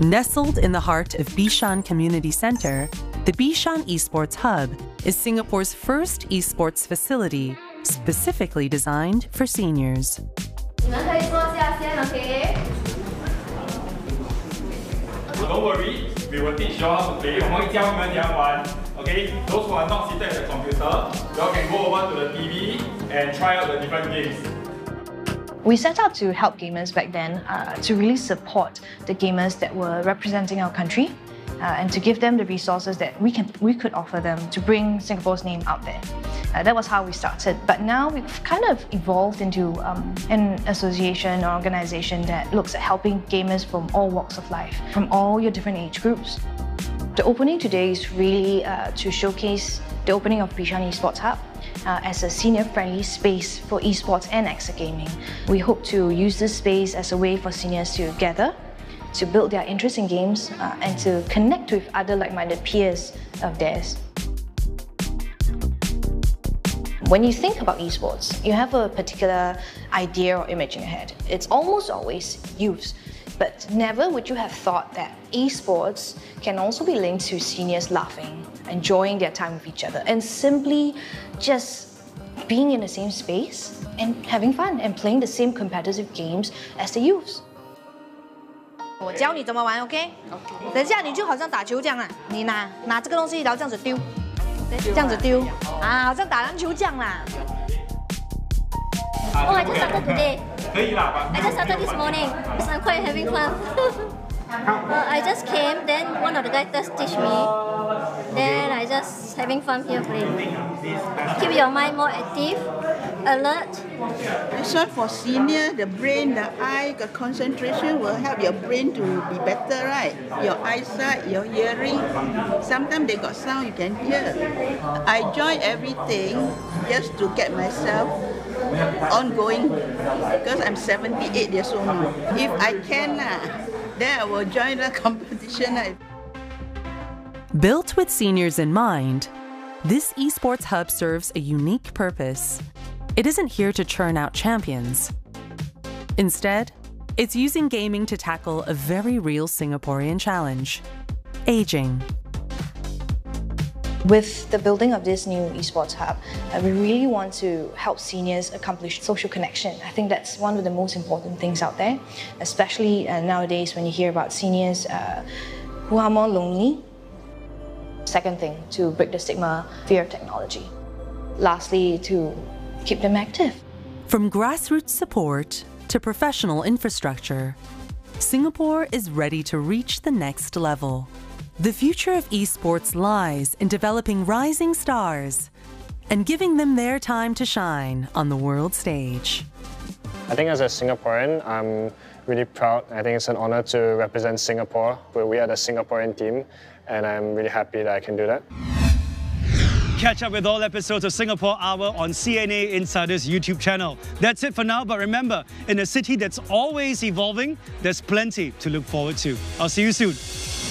Nestled in the heart of Bishan Community Centre, the Bishan Esports Hub is Singapore's first esports facility specifically designed for seniors. Don't worry, we will teach you how to play. 我们会教你们怎样玩. Okay, those who are not seated at the computer, you all can go over to the TV and try out the different games. We set out to help gamers back then to really support the gamers that were representing our country and to give them the resources that we could offer them to bring Singapore's name out there. That was how we started. But now we've kind of evolved into an association or organization that looks at helping gamers from all walks of life, from all your different age groups. The opening today is really to showcase the opening of Bishan Esports Hub as a senior-friendly space for esports and exagaming. We hope to use this space as a way for seniors to gather, to build their interest in games, and to connect with other like-minded peers of theirs. When you think about esports, you have a particular idea or image in your head. It's almost always youths, but never would you have thought that esports can also be linked to seniors laughing, enjoying their time with each other, and simply just being in the same space and having fun and playing the same competitive games as the youths. 我教你怎么玩 ，OK？ 等一下你就好像打球这样啊，你拿这个东西，然后这样子丢，这样子丢，啊，好像打篮球这样啦。 Oh, I just started today. 可以啦， I just started this morning. So I'm quite having fun. I just came, then one of the guys just teach me. Then I just having fun here playing. Keep your mind more active, alert. This one for senior, the brain, the eye, the concentration will help your brain to be better, right? Your eyesight, your hearing. Sometimes they got sound you can hear. I join everything just to get myself ongoing because I'm 78 years old now. If I can, then I will join the competition. Built with seniors in mind, this esports hub serves a unique purpose. It isn't here to churn out champions. Instead, it's using gaming to tackle a very real Singaporean challenge: aging. With the building of this new esports hub, we really want to help seniors accomplish social connection. I think that's one of the most important things out there, especially nowadays when you hear about seniors who are more lonely. Second thing, to break the stigma, fear of technology. Lastly, to keep them active. From grassroots support to professional infrastructure, Singapore is ready to reach the next level. The future of esports lies in developing rising stars and giving them their time to shine on the world stage. I think as a Singaporean, I'm really proud. I think it's an honor to represent Singapore, where we are the Singaporean team, and I'm really happy that I can do that. Catch up with all episodes of Singapore Hour on CNA Insider's YouTube channel. That's it for now, but remember, in a city that's always evolving, there's plenty to look forward to. I'll see you soon.